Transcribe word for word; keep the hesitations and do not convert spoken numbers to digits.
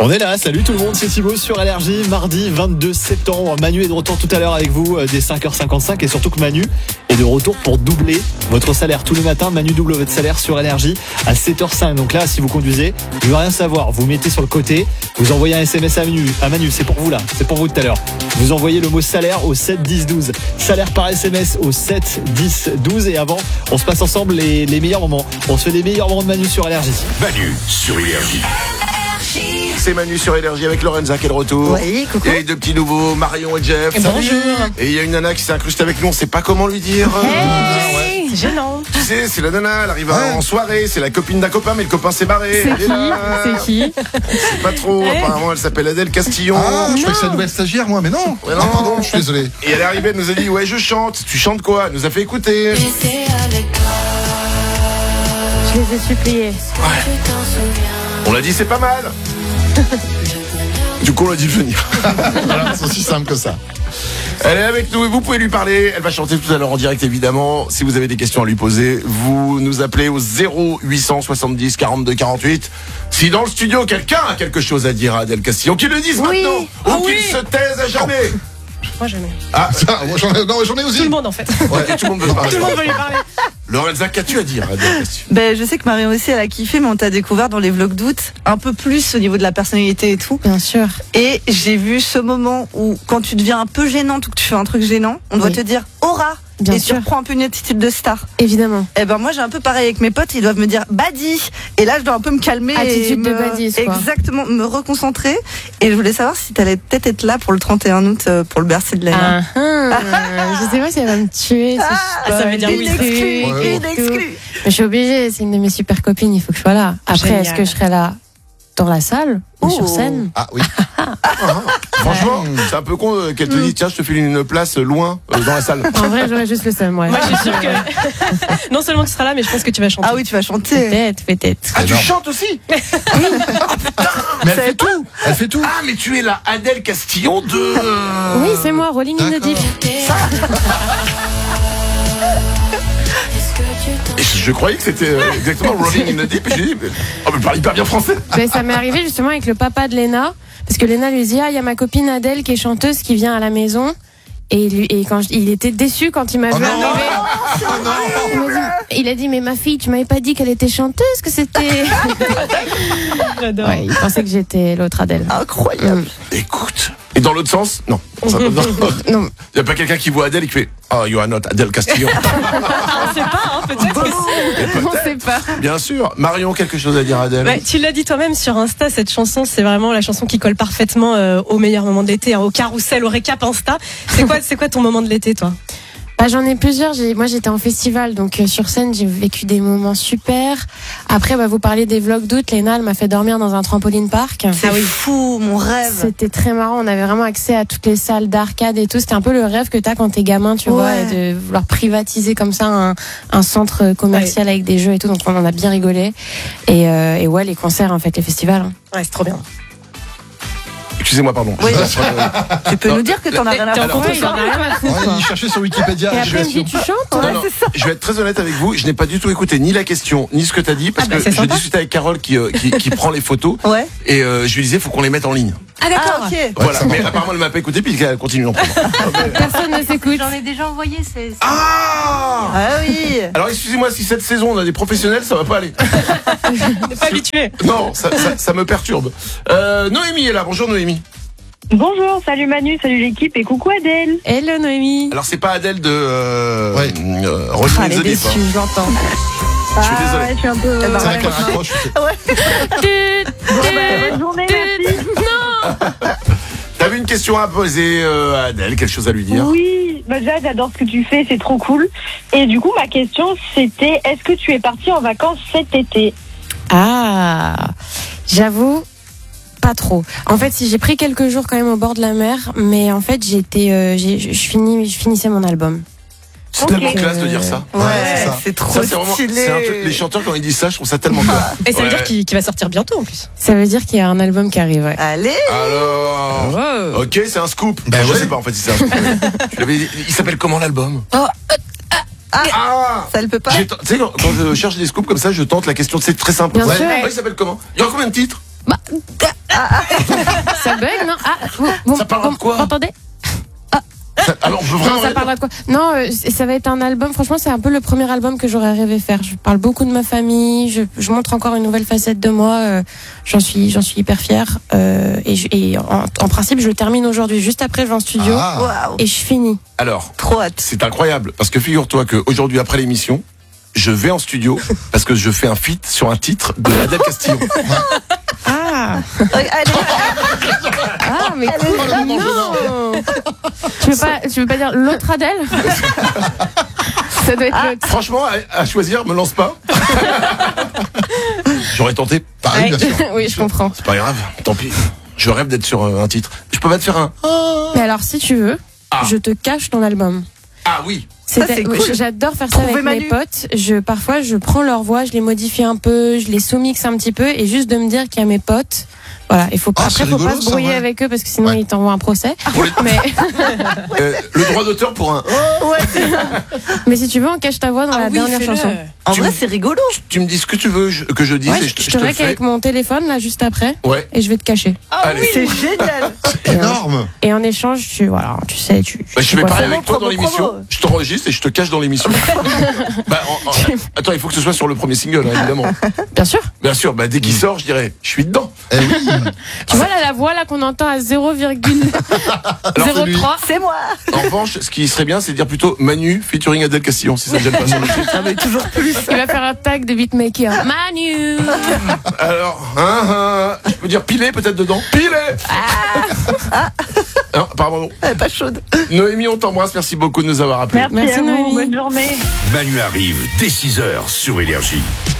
On est là, salut tout le monde, c'est Thibaut sur L R J, mardi vingt-deux septembre. Manu est de retour tout à l'heure avec vous dès cinq heures cinquante-cinq et surtout que Manu est de retour pour doubler votre salaire tous les matins. Manu double votre salaire sur L R J à sept heures cinq. Donc là, si vous conduisez, vous ne voulez rien savoir, vous mettez sur le côté, vous envoyez un S M S à Manu, à Manu, c'est pour vous là, c'est pour vous tout à l'heure. Vous envoyez le mot salaire au sept dix douze. Salaire par S M S au sept dix douze et avant, on se passe ensemble les, les meilleurs moments. On se fait les meilleurs moments de Manu sur L R J. Manu sur L R J. C'est Manu sur L R J avec Lorenza qui est de retour. Oui, coucou. Et les deux petits nouveaux, Marion et Jeff. Et bonjour. Et il y a une nana qui s'est incrustée avec nous, on sait pas comment lui dire. Hey, ouais. c'est gênant. Tu sais, c'est la nana, elle arrive Ouais. en soirée, c'est la copine d'un copain, mais le copain s'est barré. C'est Elle est qui là. C'est qui C'est pas trop, apparemment elle s'appelle Adèle Castillon. Ah, je crois que c'est la nouvelle stagiaire, moi, mais non. Ouais, non. Ah, pardon, je suis désolé. Et elle est arrivée, elle nous a dit, ouais, je chante. Tu chantes quoi? Elle nous a fait écouter. Je les ai suppliés. On l'a dit, c'est pas mal. Du coup, on l'a dit de venir. Voilà, c'est aussi simple que ça. Elle est avec nous et vous pouvez lui parler. Elle va chanter tout à l'heure en direct, évidemment. Si vous avez des questions à lui poser, vous nous appelez au zéro huit cent soixante-dix quarante-deux quarante-huit. Si dans le studio, quelqu'un a quelque chose à dire à Adèle Castillon, qu'il le dise Oui. maintenant ou Ah qu'il oui. se taise à jamais. Moi jamais. Ah, Ça, moi, j'en ai, non, j'en ai aussi. Tout le monde en fait. ouais, et tout le monde veut parler. Tout le monde veut lui parler. Lorenza, qu'as-tu à dire à Adèle Castillon? Ben, je sais que Marion aussi, elle a kiffé, mais on t'a découvert dans les vlogs d'août, un peu plus au niveau de la personnalité et tout. Bien sûr. Et j'ai vu ce moment où, quand tu deviens un peu gênante ou que tu fais un truc gênant, on doit Oui. te dire aura. Bien et sûr. tu reprends un peu une attitude de star. Évidemment. Et ben moi j'ai un peu pareil avec mes potes, ils doivent me dire badi. Et là je dois un peu me calmer. Attitude et de me... badise, quoi. Exactement, me reconcentrer. Et je voulais savoir si t'allais peut-être être là pour le trente et un août euh, pour le Bercy de l'Aina. Ah, ah. Je sais pas si elle va me tuer. Si je ça veut dire une oui. exclue, Ouais, Une et exclue. tout. Mais je suis obligée, c'est une de mes super copines, il faut que je sois là. Après, Génial. est-ce que je serai là dans la salle ou Oh. sur scène? Ah oui. Franchement, c'est un peu con euh, qu'elle te dise, tiens, je te file une place loin euh, dans la salle. En vrai, j'aurais juste le seum, ouais. Moi, je suis sûre que non seulement tu seras là, mais je pense que tu vas chanter. Ah oui, tu vas chanter. Peut-être, peut-être. Ah, tu énorme. chantes aussi? Mais elle fait tout. Elle fait tout. Ah, mais tu es la Adèle Castillon de... Oui, c'est moi, Rolling in the D'accord. Deep. Et je croyais que c'était euh, exactement Rolling in the Deep. Et j'ai dit, mais... oh, mais elle parle hyper bien français. Ben, ça m'est arrivé justement avec le papa de Léna, parce que Léna lui dit, ah, il y a ma copine Adèle qui est chanteuse qui vient à la maison. Et, lui, et quand je- il était déçu quand il m'a Oh vu non. arriver. Il, m'a dit, il a dit, mais ma fille, tu m'avais pas dit qu'elle était chanteuse, que c'était... J'adore. Ouais, il pensait que j'étais l'autre Adèle. Incroyable. Écoute. Et dans l'autre sens, non. Ça, non. Non. Il n'y a pas quelqu'un qui voit Adèle et qui fait, oh, you are not Adèle Castillon. On sait pas, hein, peut-être. que On sait pas. Bien sûr. Marion, quelque chose à dire à Adèle? Ouais, tu l'as dit toi-même sur Insta, cette chanson, c'est vraiment la chanson qui colle parfaitement euh, au meilleur moment de l'été, hein, au carrousel, au récap Insta. C'est quoi, c'est quoi ton moment de l'été, toi? Bah, j'en ai plusieurs. J'ai, moi, j'étais en festival, donc euh, sur scène, j'ai vécu des moments super. Après, bah, vous parlez des vlogs d'août. Léna, elle m'a fait dormir dans un trampoline park. C'est fou, mon rêve. C'était très marrant. On avait vraiment accès à toutes les salles d'arcade et tout. C'était un peu le rêve que t'as quand t'es gamin, tu Ouais. vois, et de vouloir privatiser comme ça un, un centre commercial avec des jeux et tout. Donc, on en a bien rigolé. Et, euh, et ouais, les concerts, en fait, les festivals. hein. Ouais, c'est trop bien. Excusez-moi, pardon. Oui. Je- je- Tu peux nous dire que t'en as rien à T'es en foutre. couple, Ouais, il en a rien à foutre, Ouais, quoi. il cherchait sur Wikipédia. Et la après, elle me dit, situation. tu chantes? Non, non, je vais être très honnête avec vous, je n'ai pas du tout écouté ni la question, ni ce que tu as dit, parce Ah bah, que c'est je sympa. discutais avec Carole qui, euh, qui, qui prend les photos, Ouais. et euh, je lui disais, faut qu'on les mette en ligne. Ah, Ah, ok. Voilà, mais apparemment elle m'a pas écouté, puis elle continue d'en prendre. Personne ne s'écoute. J'en ai déjà envoyé, c'est... c'est- Ah Ah oui. Alors excusez-moi, si cette saison on a des professionnels, ça va pas aller. T'es pas habitué. Non, ça, ça, ça me perturbe. Euh, Noémie est là, bonjour Noémie. Bonjour, salut Manu, salut l'équipe et coucou Adèle. Hello, Noémie. Alors c'est pas Adèle de euh, Ouais. euh, Rolling Ah, in elle est the Deep, déçue, hein. j'entends. Je suis désolé. Ah, je suis un peu... Eh ben, C'est vrai ouais. qu'elle raccroche. c'est- Bonne journée, merci. T'avais une question à poser euh, à Adèle, quelque chose à lui dire? Oui, bah déjà j'adore ce que tu fais, c'est trop cool. Et du coup ma question c'était, est-ce que tu es partie en vacances cet été? Ah, j'avoue, pas trop. En fait, si j'ai pris quelques jours quand même au bord de la mer, mais en fait, j'étais, euh, j'ai- je je finis, je finissais mon album. C'est Ok. tellement classe de dire ça. Ouais, c'est ça. c'est trop Ça, c'est vraiment, stylé. c'est un truc- les chanteurs quand ils disent ça, je trouve ça tellement classe. Et ça veut Ouais. dire qu'il qu'il va sortir bientôt en plus. Ça veut dire qu'il y a un album qui arrive. Ouais. Allez. Alors, ok, c'est un scoop. Ben je ouais. sais pas en fait si c'est un scoop. Tu l'avais dit- il s'appelle comment l'album? Ah, Ah ça le peut pas. J'ai ten- Tu sais, quand, quand je cherche des scoops comme ça, je tente la question. C'est très simple. Bien sûr. Ouais, il s'appelle comment? Il y a combien de titres? Bah, ça bug, non? Ah, vous, vous, Ça parlera de quoi vous entendez? Ça- Alors, on peut vraiment. Non, ça parlera de quoi? Non, euh, c- ça va être un album. Franchement, c'est un peu le premier album que j'aurais rêvé faire. Je parle beaucoup de ma famille. Je, je montre encore une nouvelle facette de moi. euh, j'en suis, j'en suis hyper fière. Euh, et je- et en, en principe, je le termine aujourd'hui. Juste après, je vais en studio Ah. Waouh. et je finis. Alors, Trop hâte. c'est incroyable parce que figure-toi qu'aujourd'hui, après l'émission, je vais en studio parce que je fais un feat sur un titre de Adèle Castillo. Ah, Allez, ah, mais cool. Non. Tu veux pas, tu veux pas dire l'autre Adèle? Ça doit être l'autre. Franchement, à, à choisir, me lance pas. J'aurais tenté. Pareil, bien sûr. Oui, je comprends. C'est pas grave, tant pis. Je rêve d'être sur euh, un titre. Je peux pas te faire un. Mais alors, si tu veux, Ah. je te cache ton album. Ah oui. C'était- c'est oui, cool. J'adore faire ça Trouver avec Manu. mes potes. Je, parfois, je prends leur voix, je les modifie un peu, je les sous-mixe un petit peu, et juste de me dire qu'il y a mes potes. Voilà, il faut pas, Ah, après, c'est faut rigolo, pas se ça, brouiller ouais. avec eux parce que sinon Ouais. ils t'envoient un procès. Pour les- Mais, Euh, le droit d'auteur pour un. mais si tu veux, on cache ta voix dans Ah la oui, dernière fais-le. chanson. En Tu vrai, me- c'est rigolo. Tu me dis ce que tu veux je- que je dise Ouais, et je, je, te- je je te te le rec fais. avec mon téléphone là juste après, Ouais. et je vais te cacher. Allez. C'est génial. C'est énorme. Et en écche, tu voilà, tu sais, tu. tu Bah, je sais vais quoi parler faire. avec toi dans promo, l'émission. promo. Je t'enregistre et je te cache dans l'émission. bah, en- en- attends, il faut que ce soit sur le premier single, hein, évidemment. Bien sûr. Bien sûr, bah, dès qu'il sort, je dirais, je suis dedans. Eh oui. Tu vois là la voix là qu'on entend à zéro virgule zéro trois. C'est moi. En revanche, ce qui serait bien, c'est de dire plutôt Manu featuring Adèle Castillon, si ça ne gêne pas sur le titre. Ça va toujours plus. Il va faire un tag de beatmaker. Manu. Alors, hein, hein, je peux dire piler peut-être dedans. Piler. Ah. Non, pardon. Elle est pas chaude. Noémie, on t'embrasse. Merci beaucoup de nous avoir appelés. Merci, Merci, à vous. Noémie. Bonne journée. Manu arrive dès six heures sur Énergie.